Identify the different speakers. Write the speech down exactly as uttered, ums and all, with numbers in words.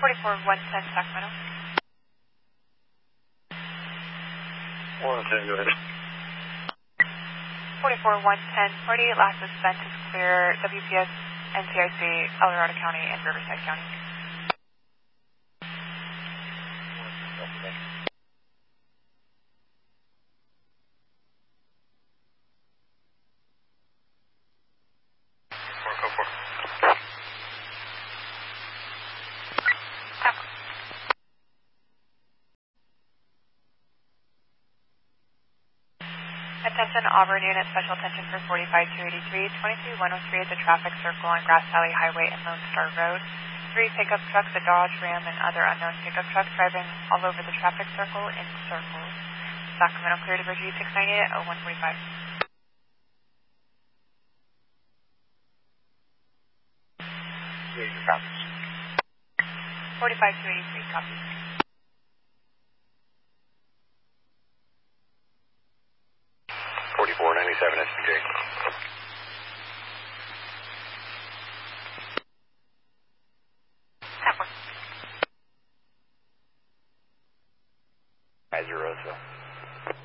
Speaker 1: forty-four one ten Sacramento.
Speaker 2: one ten, go ahead.
Speaker 1: forty-four one ten, party last spent is clear, W P S, N C I C, El Dorado County, and Riverside County. Attention Auburn Unit, special attention for forty-five two eighty-three, twenty-three one oh three at the traffic circle on Grass Valley Highway and Lone Star Road. Three pickup trucks, a Dodge Ram, and other unknown pickup trucks driving all over the traffic circle in circles. Sacramento cleared for G six ninety at oh one forty-five.
Speaker 2: Yeah, your copies.
Speaker 1: forty-five two eighty-three, copy.
Speaker 2: forty-four ninety-seven S P J.
Speaker 1: That works.
Speaker 2: Kaiser Roseville.